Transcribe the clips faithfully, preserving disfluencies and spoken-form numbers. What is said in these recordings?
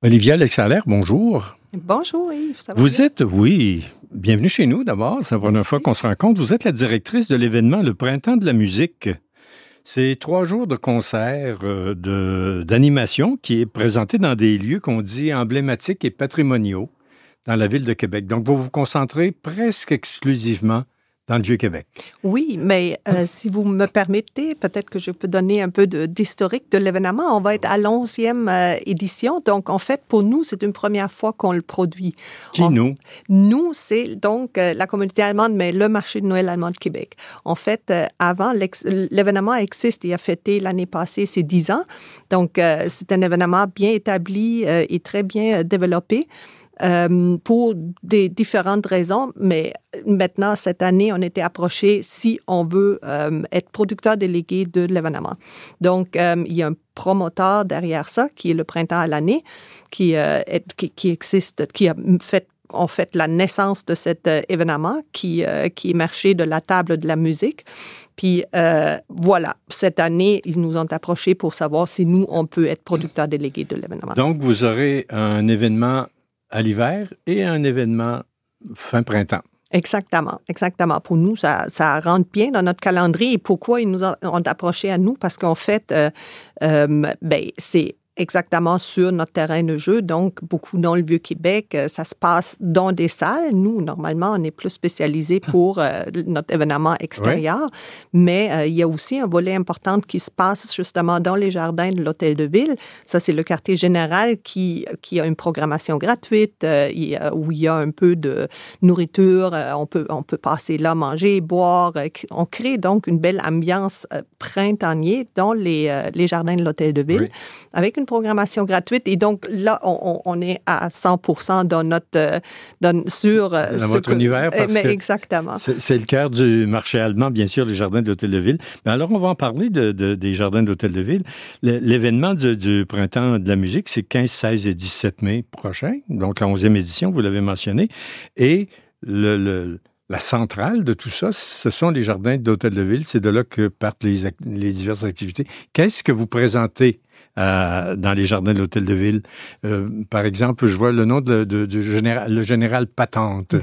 Olivia Alexander, bonjour. Bonjour Yves, ça va Vous bien? êtes, oui, bienvenue chez nous d'abord, c'est la première Merci. fois qu'on se rencontre. Vous êtes la directrice de l'événement Le Printemps de la musique. C'est trois jours de concerts, euh, de, d'animation qui est présenté dans des lieux qu'on dit emblématiques et patrimoniaux dans la ville de Québec. Donc, vous vous concentrez presque exclusivement dans le Vieux-Québec. Oui, mais euh, si vous me permettez, peut-être que je peux donner un peu de, d'historique de l'événement. On va être à l'onzième euh, édition. Donc, en fait, pour nous, c'est une première fois qu'on le produit. Qui, On, nous? Nous, c'est donc euh, la communauté allemande, mais le marché de Noël allemand de Québec. En fait, euh, avant, l'événement existe et a fêté l'année passée ses dix ans. Donc, euh, c'est un événement bien établi euh, et très bien euh, développé. Euh, pour des différentes raisons, mais maintenant, cette année, on était approché si on veut euh, être producteur délégué de l'événement. Donc, euh, il y a un promoteur derrière ça, qui est le Printemps à l'année, qui, euh, est, qui, qui existe, qui a fait en fait la naissance de cet euh, événement qui, euh, qui est marché de la table de la musique. Puis euh, voilà, cette année, ils nous ont approchés pour savoir si nous, on peut être producteur délégué de l'événement. Donc, vous aurez un événement à l'hiver et un événement fin printemps. Exactement, exactement. Pour nous, ça, ça rentre bien dans notre calendrier. Et pourquoi ils nous ont, ont approchés à nous? Parce qu'en fait, euh, euh, ben, c'est exactement sur notre terrain de jeu, donc beaucoup dans le Vieux-Québec. Ça se passe dans des salles. Nous, normalement, on est plus spécialisé pour euh, notre événement extérieur, oui. mais euh, il y a aussi un volet important qui se passe justement dans les jardins de l'Hôtel de Ville. Ça, c'est le quartier général qui, qui a une programmation gratuite, euh, il, où il y a un peu de nourriture. Euh, on, peut, on peut passer là, manger, boire. Euh, on crée donc une belle ambiance euh, printanière dans les, euh, les jardins de l'Hôtel de Ville, oui. avec une programmation gratuite. Et donc, là, on, on est à cent pour cent dans notre... Dans, sur, dans votre que, univers, parce mais que exactement. C'est, c'est le cœur du marché allemand, bien sûr, les jardins de l'Hôtel de Ville. Mais alors, on va en parler de, de, des jardins de l'Hôtel de Ville. Le, l'événement du, du Printemps de la musique, c'est quinze, seize et dix-sept mai prochain, donc la onzième édition, vous l'avez mentionné. Et le... le La centrale de tout ça, ce sont les jardins de l'Hôtel de Ville. C'est de là que partent les, les diverses activités. Qu'est-ce que vous présentez euh, dans les jardins de l'Hôtel de Ville? Euh, par exemple, je vois le nom de, de, de général, le général Patente.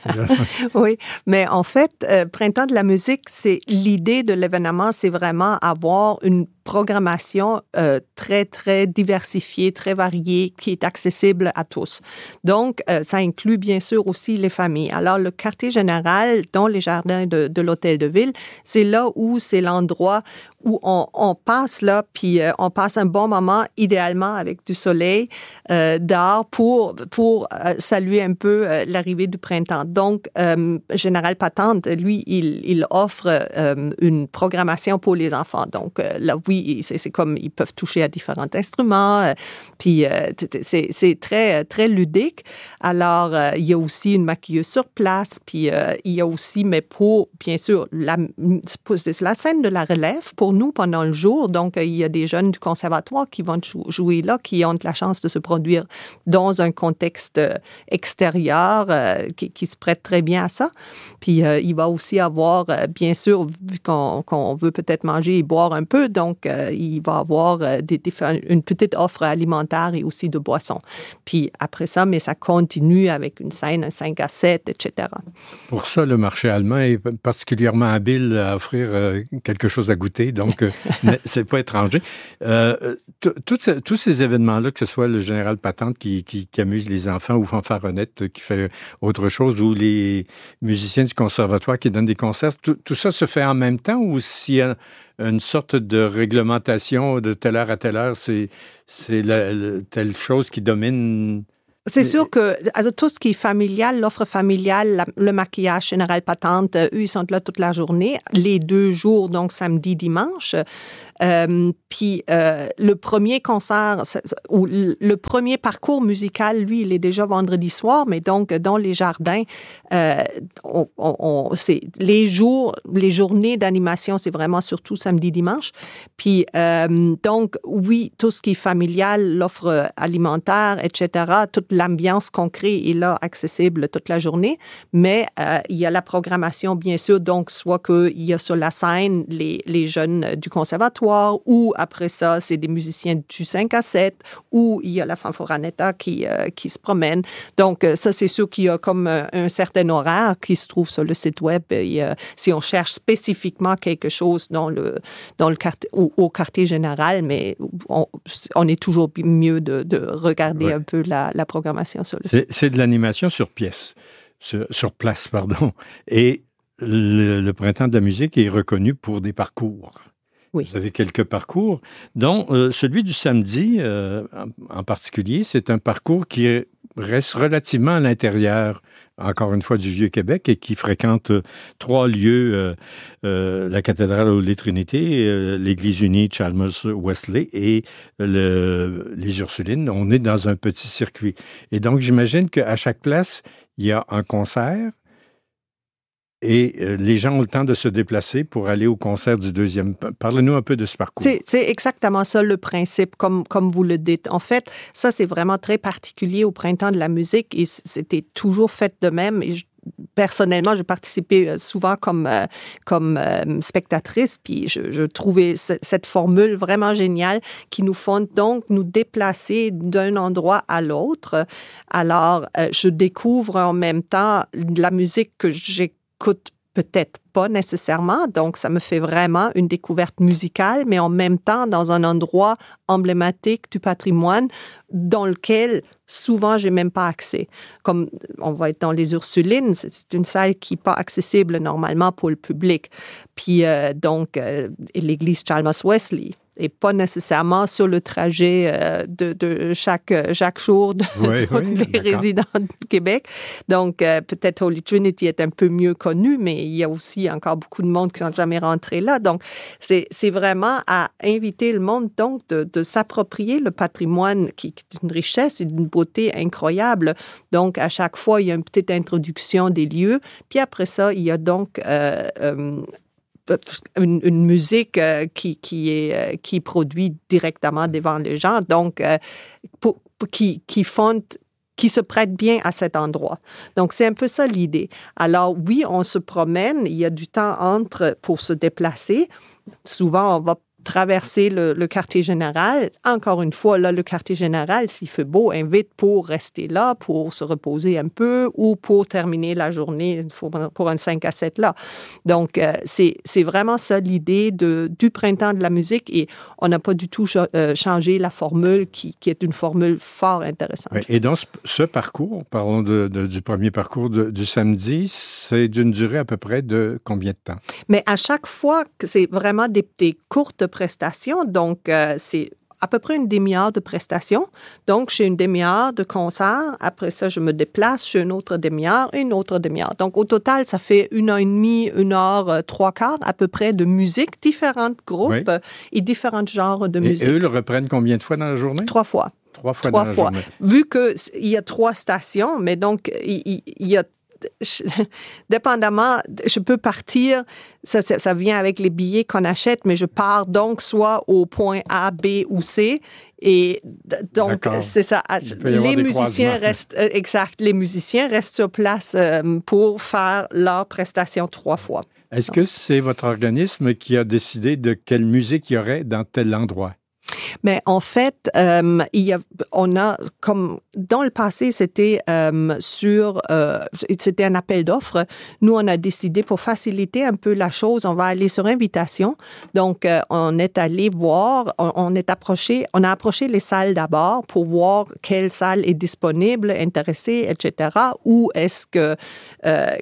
Oui, mais en fait, euh, Printemps de la musique, c'est l'idée de l'événement, c'est vraiment avoir une programmation euh, très, très diversifiée, très variée, qui est accessible à tous. Donc, euh, ça inclut bien sûr aussi les familles. Alors, le quartier général dans les jardins de, de l'Hôtel de Ville, c'est là où c'est l'endroit où on, on passe là, puis euh, on passe un bon moment, idéalement avec du soleil euh, dehors pour, pour euh, saluer un peu euh, l'arrivée du printemps. Donc, euh, Général Patente, lui, il, il offre euh, une programmation pour les enfants. Donc, euh, là, oui, c'est, c'est comme ils peuvent toucher à différents instruments, euh, puis euh, c'est, c'est très, très ludique. Alors, euh, il y a aussi une maquilleuse sur place, puis euh, il y a aussi, mais pour, bien sûr, la, c'est la scène de la relève pour nous pendant le jour. Donc, il y a des jeunes du conservatoire qui vont jouer là, qui ont la chance de se produire dans un contexte extérieur euh, qui, qui se prête très bien à ça. Puis, euh, il va aussi avoir, euh, bien sûr, vu qu'on, qu'on veut peut-être manger et boire un peu, donc euh, il va avoir euh, des, des, une petite offre alimentaire et aussi de boissons. Puis, après ça, mais ça continue avec une scène, un cinq à sept, et cetera. Pour ça, le marché allemand est particulièrement habile à offrir euh, quelque chose à goûter. Donc, Donc, euh, c'est pas étranger. Euh, tous ces événements-là, que ce soit le Général Patente qui, qui, qui amuse les enfants ou Fanfaronnette qui fait autre chose, ou les musiciens du conservatoire qui donnent des concerts, tout, tout ça se fait en même temps, ou s'il y a une sorte de réglementation de telle heure à telle heure, c'est, c'est la, la, telle chose qui domine... C'est sûr que also, tout ce qui est familial, l'offre familiale, la, le maquillage Général Patente, eux, ils sont là toute la journée, les deux jours, donc samedi, dimanche. Euh, puis euh, le premier concert, ou le premier parcours musical, lui, il est déjà vendredi soir, mais donc dans les jardins, euh, on, on, on, c'est les jours, les journées d'animation, c'est vraiment surtout samedi, dimanche. Puis euh, donc, oui, tout ce qui est familial, l'offre alimentaire, et cetera, toute l'ambiance qu'on crée est là, accessible toute la journée, mais euh, il y a la programmation, bien sûr, donc soit qu'il y a sur la scène les, les jeunes du conservatoire, conservatoire, ou après ça, c'est des musiciens du cinq à sept, ou il y a la fanforanetta qui, euh, qui se promène. Donc, ça, c'est sûr qu'il y a comme un, un certain horaire qui se trouve sur le site web. Et, euh, si on cherche spécifiquement quelque chose dans le, dans le quartier, ou au quartier général, mais on, on est toujours mieux de, de regarder ouais. un peu la, la programmation sur le c'est, site. C'est de l'animation sur pièce, sur, sur place, pardon. Et le, le Printemps de la musique est reconnu pour des parcours. Oui. Vous avez quelques parcours, dont euh, celui du samedi euh, en, en particulier, c'est un parcours qui reste relativement à l'intérieur, encore une fois, du Vieux-Québec et qui fréquente euh, trois lieux, euh, euh, la cathédrale Holy Trinity, euh, l'Église unie Chalmers-Wesley et le, les Ursulines. On est dans un petit circuit. Et donc, j'imagine qu'à chaque place, il y a un concert. Et euh, les gens ont le temps de se déplacer pour aller au concert du deuxième. Parlez-nous un peu de ce parcours. C'est, c'est exactement ça le principe, comme, comme vous le dites. En fait, ça, c'est vraiment très particulier au Printemps de la musique et c'était toujours fait de même. Et je, personnellement, j'ai participé souvent comme, euh, comme euh, spectatrice, puis je, je trouvais c- cette formule vraiment géniale qui nous font donc nous déplacer d'un endroit à l'autre. Alors, euh, je découvre en même temps la musique que j'ai écoute peut-être pas nécessairement, donc ça me fait vraiment une découverte musicale, mais en même temps dans un endroit emblématique du patrimoine dans lequel souvent j'ai même pas accès. Comme on va être dans les Ursulines, c'est une salle qui n'est pas accessible normalement pour le public. Puis euh, donc euh, l'église Chalmers-Wesley et pas nécessairement sur le trajet euh, de, de chaque, chaque jour de, oui, de oui, les d'accord. résidents du Québec. Donc, euh, peut-être Holy Trinity est un peu mieux connu, mais il y a aussi encore beaucoup de monde qui ne sont jamais rentrés là. Donc, c'est, c'est vraiment à inviter le monde donc de, de s'approprier le patrimoine qui, qui est une richesse et d'une beauté incroyable. Donc, à chaque fois, il y a une petite introduction des lieux. Puis après ça, il y a donc... Euh, euh, Une, une musique euh, qui, qui est euh, qui produit directement devant les gens, donc euh, pour, pour, qui, qui font, qui se prête bien à cet endroit. Donc, c'est un peu ça l'idée. Alors, oui, on se promène, il y a du temps entre pour se déplacer. Souvent, on va traverser le, le quartier général. Encore une fois, là, le quartier général, s'il fait beau, invite pour rester là, pour se reposer un peu ou pour terminer la journée pour un cinq à sept là. Donc, euh, c'est, c'est vraiment ça l'idée de, du Printemps de la musique et on n'a pas du tout ch- euh, changé la formule qui, qui est une formule fort intéressante. Oui, et dans ce, ce parcours, parlons de, de, du premier parcours de, du samedi, c'est d'une durée à peu près de combien de temps? Mais à chaque fois, c'est vraiment des, des courtes prestations. Donc, euh, c'est à peu près une demi-heure de prestation. Donc, j'ai une demi-heure de concert. Après ça, je me déplace, j'ai une autre demi-heure, une autre demi-heure. Donc, au total, ça fait une heure et demie, une heure, euh, trois quarts à peu près de musique, différents groupes oui. euh, et différents genres de et, musique. Et eux le reprennent combien de fois dans la journée? Trois fois. Trois fois trois dans la fois. journée. Vu qu'il y a trois stations, mais donc, il, il y a Je, dépendamment, je peux partir, ça, ça, ça vient avec les billets qu'on achète, mais je pars donc soit au point A, B ou C. Et donc, D'accord. c'est ça. Les musiciens restent, euh, exact, les musiciens restent sur place euh, pour faire leur prestation trois fois. Est-ce donc. que c'est votre organisme qui a décidé de quelle musique il y aurait dans tel endroit? Mais en fait, euh, il y a, on a, comme dans le passé, c'était euh, sur, euh, c'était un appel d'offres. Nous, on a décidé pour faciliter un peu la chose, on va aller sur invitation. Donc, euh, on est allé voir, on, on est approché, on a approché les salles d'abord pour voir quelle salle est disponible, intéressée, et cetera. Où est-ce que, euh,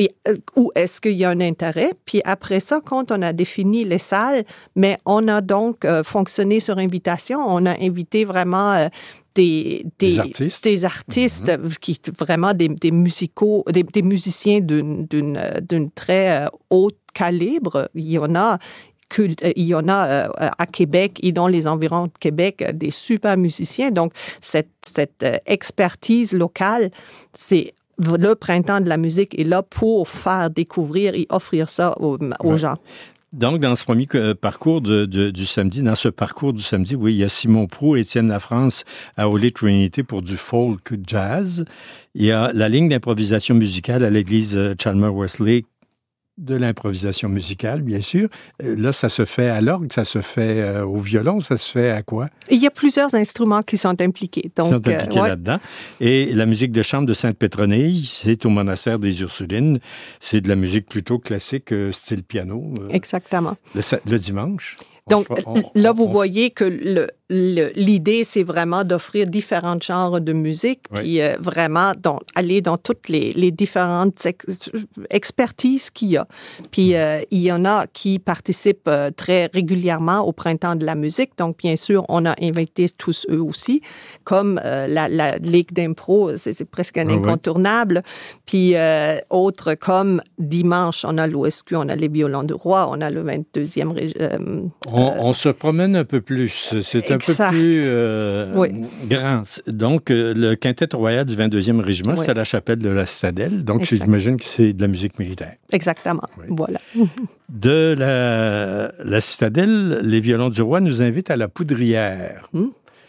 où est-ce qu'il y a un intérêt? Puis après ça, quand on a défini les salles, mais on a donc euh, fonctionné sur invitation. On a invité vraiment euh, des, des, des artistes, des artistes mm-hmm. qui vraiment des, des musicaux, des, des musiciens d'une, d'une, d'une très euh, haute calibre. Il y en a. Il y en a euh, à Québec et dans les environs de Québec des super musiciens. Donc, cette, cette euh, expertise locale, c'est le Printemps de la musique est là pour faire découvrir et offrir ça aux, aux ouais. gens. Donc, dans ce premier parcours de, de, du samedi, dans ce parcours du samedi, oui, il y a Simon Prou, Étienne Lafrance à Holy Trinity pour du folk jazz. Il y a la ligne d'improvisation musicale à l'église Chalmers-Wesley de l'improvisation musicale, bien sûr. Là, ça se fait à l'orgue, ça se fait euh, au violon, ça se fait à quoi? Il y a plusieurs instruments qui sont impliqués. Donc, qui sont impliqués euh, ouais. là-dedans. Et la musique de chambre de Sainte-Pétronille, c'est au monastère des Ursulines. C'est de la musique plutôt classique, euh, style piano. Euh, Exactement. Le, le dimanche. Donc, on, on, là, vous on, voyez que le, le, l'idée, c'est vraiment d'offrir différents genres de musique, oui. puis euh, vraiment dans, aller dans toutes les, les différentes ex, expertises qu'il y a. Puis, euh, il y en a qui participent euh, très régulièrement au Printemps de la musique. Donc, bien sûr, on a invité tous eux aussi, comme euh, la, la Ligue d'impro, c'est, c'est presque un incontournable. Oui. Puis, euh, autres comme dimanche, on a l'O S Q, on a les violons du roi, on a le vingt-deuxième... Euh, On, on se promène un peu plus. C'est exact. Un peu plus euh, oui. grand. Donc, euh, le quintet royal du vingt-deuxième régiment, oui. c'est à la chapelle de la Citadelle. Donc, exact. J'imagine que c'est de la musique militaire. Exactement. Oui. Voilà. De la, la Citadelle, les violons du roi nous invitent à la Poudrière. Hmm.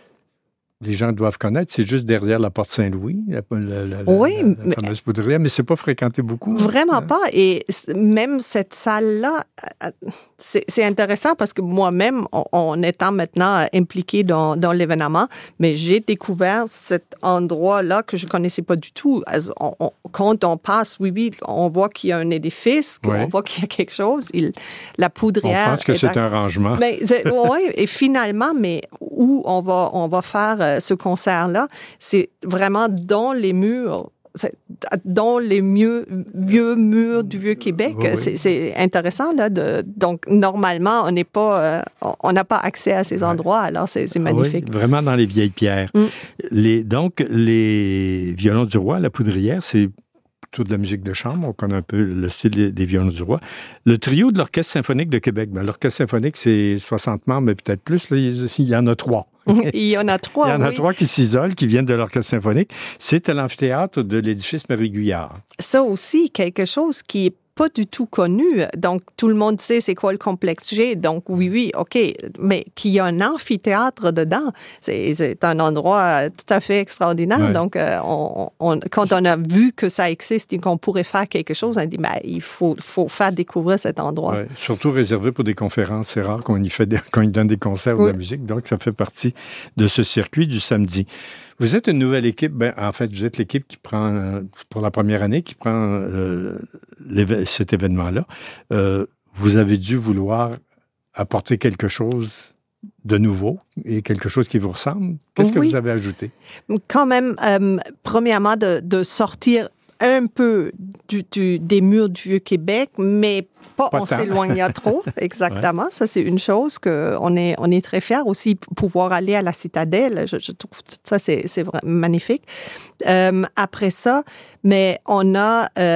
Les gens doivent connaître, c'est juste derrière la porte Saint-Louis, la, la, la, oui, la, la fameuse poudrière, mais c'est pas fréquenté beaucoup. Vraiment hein? pas. Et même cette salle-là, c'est, c'est intéressant parce que moi-même, en, en étant maintenant impliquée dans, dans l'événement, mais j'ai découvert cet endroit-là que je connaissais pas du tout. On, on, quand on passe, oui, oui, on voit qu'il y a un édifice, oui. on voit qu'il y a quelque chose. Il, la poudrière... On pense que c'est un, un rangement. Mais, oui, et finalement, mais où on va, on va faire ce concert-là, c'est vraiment dans les murs, dans les mieux, vieux murs du Vieux-Québec. Oui. C'est, c'est intéressant, là. De, donc, normalement, on n'est pas, euh, on n'a pas accès à ces endroits, alors c'est, c'est magnifique. Oui, vraiment dans les vieilles pierres. Mm. Les, donc, les violons du roi, la poudrière, c'est plutôt de la musique de chambre. On connaît un peu le style des violons du roi. Le trio de l'Orchestre symphonique de Québec. Ben, l'Orchestre symphonique, c'est soixante membres, mais peut-être plus. Là, il y en a trois. Il y en a trois, Il y en a oui. trois qui s'isolent, qui viennent de l'Orchestre symphonique. C'est à l'amphithéâtre de l'édifice Marie-Guyard. Ça aussi, quelque chose qui est pas du tout connu. Donc, tout le monde sait c'est quoi le complexe G. Donc, oui, oui, OK. Mais qu'il y a un amphithéâtre dedans, c'est, c'est un endroit tout à fait extraordinaire. Ouais. Donc, euh, on, on, quand on a vu que ça existe et qu'on pourrait faire quelque chose, on a dit, ben, il faut, faut faire découvrir cet endroit. Ouais. Surtout réservé pour des conférences. C'est rare qu'on y fait des, qu'on y donne des concerts oui. ou de la musique. Donc, ça fait partie de ce circuit du samedi. Vous êtes une nouvelle équipe. Ben, en fait, vous êtes l'équipe qui prend, pour la première année, qui prend euh, cet événement-là. Euh, vous avez dû vouloir apporter quelque chose de nouveau et quelque chose qui vous ressemble. Qu'est-ce oui. que vous avez ajouté? Quand même, euh, premièrement, de, de sortir un peu du, du, des murs du Vieux-Québec, mais pas, pas en s'éloignant trop. Exactement. Ouais. Ça, c'est une chose qu'on est, on est très fiers aussi, pouvoir aller à la Citadelle. Je, je trouve tout ça, c'est, c'est vraiment magnifique. Euh, après ça, mais on a... Euh,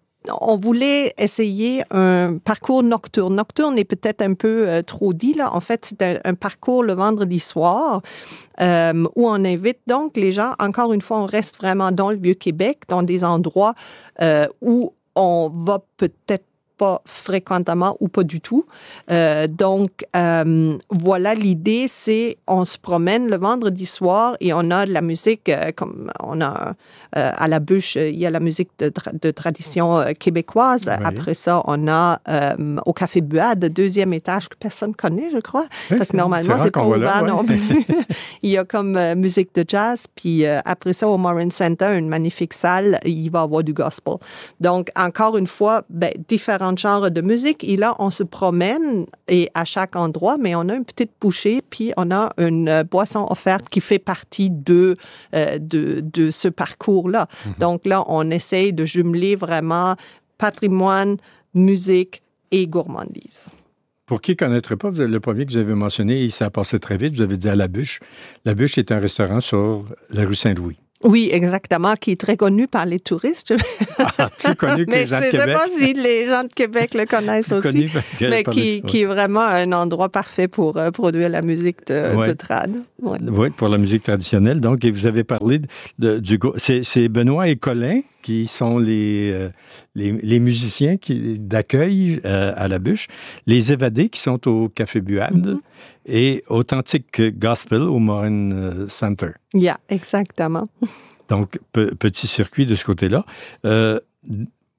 on voulait essayer un parcours nocturne. Nocturne est peut-être un peu euh, trop dit, là. En fait, c'est un, un parcours le vendredi soir euh, où on invite donc les gens, encore une fois, on reste vraiment dans le Vieux-Québec, dans des endroits euh, où on va peut-être pas fréquemment ou pas du tout. Euh, donc, euh, voilà, l'idée, c'est on se promène le vendredi soir et on a de la musique, euh, comme on a euh, à la bûche, il y a la musique de, tra- de tradition euh, québécoise. Oui. Après ça, on a euh, au Café Buade, deuxième étage, que personne ne connaît, je crois, oui, parce que normalement, c'est, c'est pas ouvert là, ouais. non plus. Il y a comme euh, musique de jazz, puis euh, après ça, au Morin Center, une magnifique salle, il va y avoir du gospel. Donc, encore une fois, ben, différents genres de musique. Et là, on se promène et à chaque endroit, mais on a une petite bouchée, puis on a une euh, boisson offerte qui fait partie de, euh, de, de ce parcours-là. Mm-hmm. Donc là, on essaye de jumeler vraiment patrimoine, musique et gourmandise. Pour qui ne connaîtrait pas, le premier que vous avez mentionné, ça a passé très vite, vous avez dit à La Bûche. La Bûche est un restaurant sur la rue Saint-Louis. Oui, exactement, qui est très connu par les touristes. Ah, plus connu que les gens de Québec. Mais je ne sais pas si les gens de Québec le connaissent aussi, connu, mais qui, qui est vraiment un endroit parfait pour uh, produire la musique de, ouais. de trad. Ouais. Oui, pour la musique traditionnelle. Donc, et vous avez parlé de, de, du... C'est, c'est Benoît et Colin qui sont les, euh, les, les musiciens qui, d'accueil euh, à La Bûche, les Évadés qui sont au Café Buade mm-hmm. et Authentique Gospel au Morin Center. Yeah, exactement. Donc, pe- petit circuit de ce côté-là. Euh,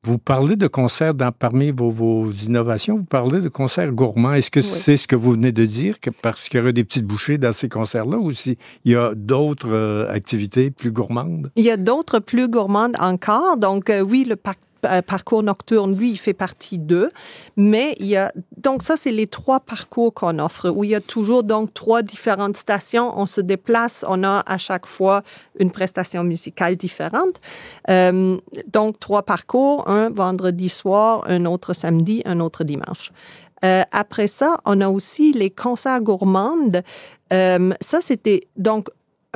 Vous parlez de concerts dans, parmi vos, vos innovations, vous parlez de concerts gourmands. Est-ce que oui. c'est ce que vous venez de dire, que parce qu'il y aura des petites bouchées dans ces concerts-là, ou s'il y a d'autres euh, activités plus gourmandes? Il y a d'autres plus gourmandes encore. Donc, euh, oui, le parc parcours nocturne, lui, il fait partie d'eux. Mais il y a... Donc, ça, c'est les trois parcours qu'on offre, où il y a toujours, donc, trois différentes stations. On se déplace, on a à chaque fois une prestation musicale différente. Euh, donc, trois parcours, un vendredi soir, un autre samedi, un autre dimanche. Euh, après ça, on a aussi les concerts gourmandes. Euh, ça, c'était, donc,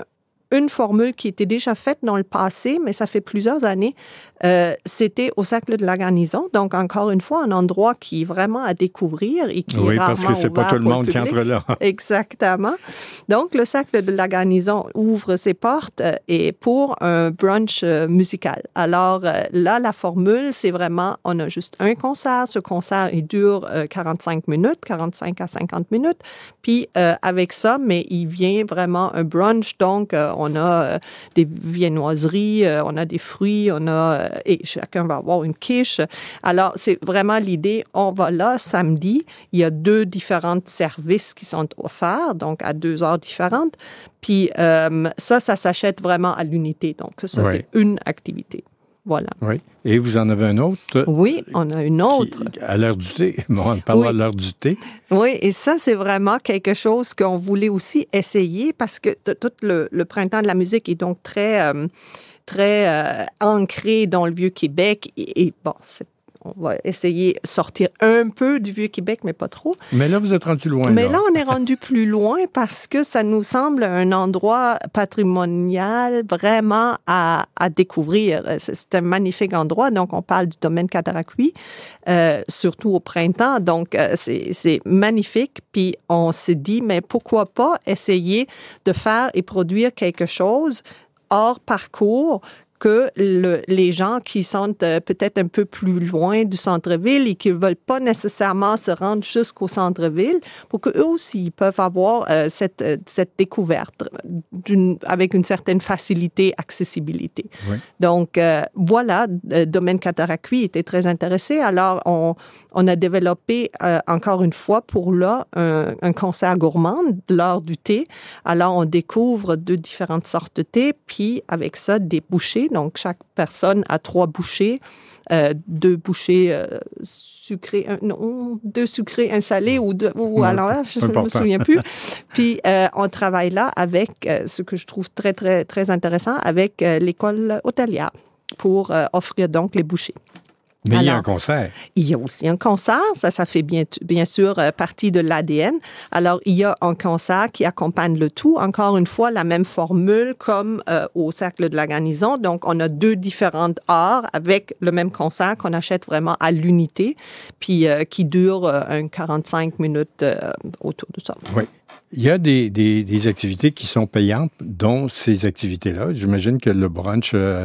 une formule qui était déjà faite dans le passé, mais ça fait plusieurs années. Euh, c'était au Cercle de la Garnison. Donc, encore une fois, un endroit qui est vraiment à découvrir et qui oui, est rarement parce que c'est pas tout le monde qui entre là. Exactement. Donc, le Cercle de la Garnison ouvre ses portes euh, et pour un brunch euh, musical. Alors, euh, là, la formule, c'est vraiment, on a juste un concert. Ce concert, il dure euh, quarante-cinq minutes, quarante-cinq à cinquante minutes. Puis, euh, avec ça, mais il vient vraiment un brunch. Donc, euh, on a euh, des viennoiseries, euh, on a des fruits, on a... Euh, et chacun va avoir une quiche. Alors, c'est vraiment l'idée. On va là, samedi. Il y a deux différents services qui sont offerts, donc à deux heures différentes. Puis euh, ça, ça s'achète vraiment à l'unité. Donc, ça, oui. c'est une activité. Voilà. Oui. Et vous en avez un autre? Oui, on a une autre. Qui, à l'heure du thé. Bon, on parle oui. à l'heure du thé. Oui, et ça, c'est vraiment quelque chose qu'on voulait aussi essayer parce que t- tout le, le printemps de la musique est donc très... Euh, très euh, ancré dans le Vieux-Québec. Et, et bon, c'est, on va essayer de sortir un peu du Vieux-Québec, mais pas trop. Mais là, vous êtes rendu loin. Mais là, là on est rendu plus loin parce que ça nous semble un endroit patrimonial vraiment à, à découvrir. C'est, c'est un magnifique endroit. Donc, on parle du domaine Cataraqui, euh, surtout au printemps. Donc, euh, c'est, c'est magnifique. Puis, on s'est dit, mais pourquoi pas essayer de faire et produire quelque chose hors parcours que le, les gens qui sont euh, peut-être un peu plus loin du centre-ville et qui ne veulent pas nécessairement se rendre jusqu'au centre-ville, pour qu'eux aussi ils peuvent avoir euh, cette, euh, cette découverte d'une, avec une certaine facilité, accessibilité. Oui. Donc, euh, voilà, le domaine Cataraqui était très intéressé. Alors, on, on a développé, euh, encore une fois, pour là, un, un concert gourmand, l'heure du thé. Alors, on découvre deux différentes sortes de thé, puis avec ça, des bouchées. Donc, chaque personne a trois bouchées, euh, deux bouchées euh, sucrées, un, non, deux sucrées, un salé ou deux, ou ouais, alors, je ne me souviens plus. Puis, euh, on travaille là avec, euh, ce que je trouve très, très, très intéressant, avec euh, l'école hôtelière pour euh, offrir donc les bouchées. Mais alors, il y a un concert. Il y a aussi un concert. Ça, ça fait bien, bien sûr euh, partie de l'A D N. Alors, il y a un concert qui accompagne le tout. Encore une fois, la même formule comme euh, au Cercle de la Garnison. Donc, on a deux différentes heures avec le même concert qu'on achète vraiment à l'unité, puis euh, qui dure euh, un quarante-cinq minutes euh, autour de ça. Oui. Il y a des, des, des activités qui sont payantes, dont ces activités-là. J'imagine que le brunch euh,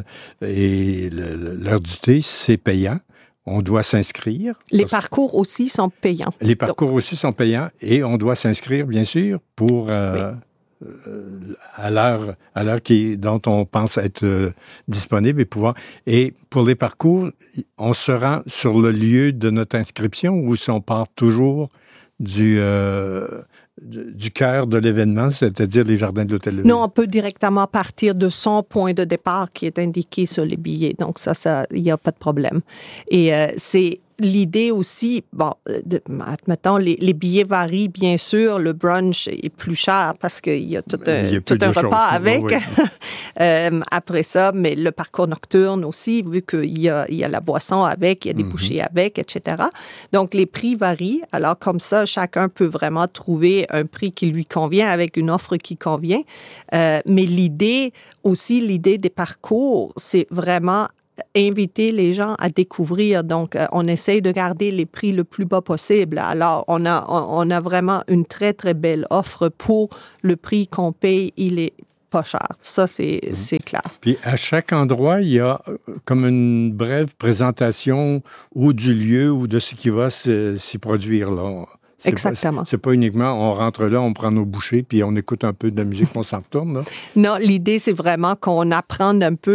et le, l'heure du thé, c'est payant. On doit s'inscrire. Les parcours aussi sont payants. Les parcours Donc. aussi sont payants et on doit s'inscrire, bien sûr, pour euh, oui. euh, à l'heure, à l'heure qui, dont on pense être euh, disponible et pouvoir. Et pour les parcours, on se rend sur le lieu de notre inscription ou si on part toujours du... Euh, du cœur de l'événement, c'est-à-dire les jardins de l'Hôtel de Ville? Non, on peut directement partir de son point de départ qui est indiqué sur les billets. Donc, ça, ça, il n'y a pas de problème. Et euh, c'est l'idée aussi, bon, de, admettons, les, les billets varient, bien sûr. Le brunch est plus cher parce qu'il y a tout un, y a tout un repas choses, avec. Oui. euh, après ça, mais le parcours nocturne aussi, vu qu'il y a, il y a la boisson avec, il y a des mm-hmm. bouchées avec, et cetera. Donc, les prix varient. Alors, comme ça, chacun peut vraiment trouver un prix qui lui convient avec une offre qui convient. Euh, mais l'idée aussi, l'idée des parcours, c'est vraiment inviter les gens à découvrir. Donc, euh, on essaye de garder les prix le plus bas possible. Alors, on a, on, on a vraiment une très, très belle offre pour le prix qu'on paye. Il est pas cher. Ça, c'est, mmh. c'est clair. Puis, à chaque endroit, il y a comme une brève présentation ou du lieu ou de ce qui va s'y produire là. C'est Exactement. Pas, c'est pas uniquement, on rentre là, on prend nos bouchées, puis on écoute un peu de la musique, on s'en retourne, là. Non, l'idée, c'est vraiment qu'on apprenne un peu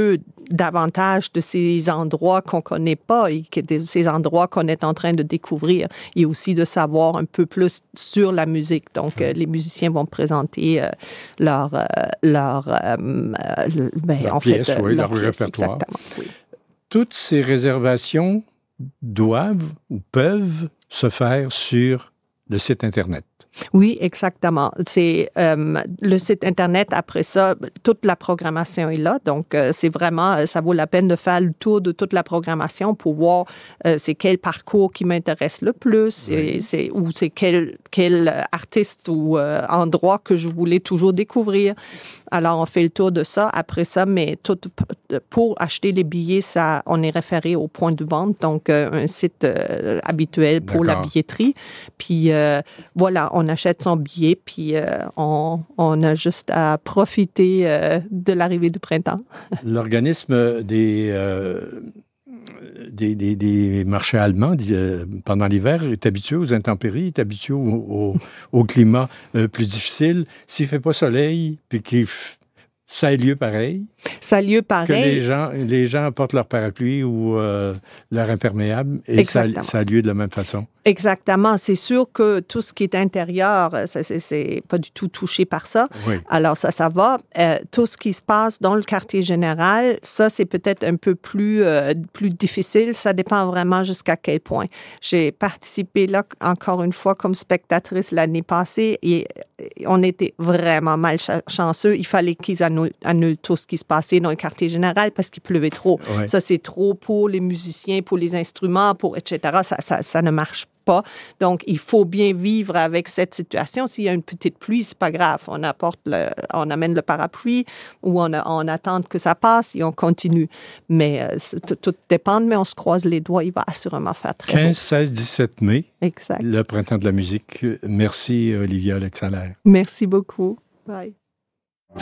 davantage de ces endroits qu'on ne connaît pas et que de ces endroits qu'on est en train de découvrir, et aussi de savoir un peu plus sur la musique. Donc, euh, les musiciens vont présenter euh, leur, euh, leur, euh, ben, leur en pièce, fait, oui, leur, leur pièce, répertoire. exactement, oui. Toutes ces réservations doivent ou peuvent se faire sur le site Internet. Oui, exactement. C'est euh, le site Internet. Après ça, toute la programmation est là. Donc, euh, c'est vraiment, ça vaut la peine de faire le tour de toute la programmation pour voir euh, c'est quel parcours qui m'intéresse le plus, oui. et c'est, ou c'est quel, quel artiste ou euh, endroit que je voulais toujours découvrir. Alors, on fait le tour de ça. Après ça, mais tout, pour acheter les billets, ça, on est référé au point de vente, donc euh, un site euh, habituel pour D'accord. la billetterie. Puis, euh, voilà, on achète son billet, puis euh, on, on a juste à profiter euh, de l'arrivée du printemps. L'organisme des, euh, des, des, des marchés allemands euh, pendant l'hiver est habitué aux intempéries, est habitué au, au, au climat euh, plus difficile. S'il ne fait pas soleil, puis qu'il ça a lieu pareil. Ça a lieu pareil. Que les gens, les gens apportent leur parapluie ou euh, leur imperméable et ça, ça a lieu de la même façon. Exactement. C'est sûr que tout ce qui est intérieur, ça, c'est, c'est pas du tout touché par ça. Oui. Alors, ça, ça va. Euh, tout ce qui se passe dans le quartier général, ça, c'est peut-être un peu plus, euh, plus difficile. Ça dépend vraiment jusqu'à quel point. J'ai participé là, encore une fois, comme spectatrice l'année passée et on était vraiment malchanceux. Il fallait qu'ils annulent, annulent tout ce qui se passait dans le quartier général parce qu'il pleuvait trop. Oui. Ça, c'est trop pour les musiciens, pour les instruments, pour et cetera. Ça, ça, ça ne marche pas. Donc, il faut bien vivre avec cette situation. S'il y a une petite pluie, c'est pas grave. On apporte le, on amène le parapluie ou on, on attend que ça passe et on continue. Mais euh, tout, tout dépend, mais on se croise les doigts. Il va assurément faire très quinze, seize, dix-sept mai, exact. Le printemps de la musique. Merci, Olivia Alexander. Merci beaucoup. Bye.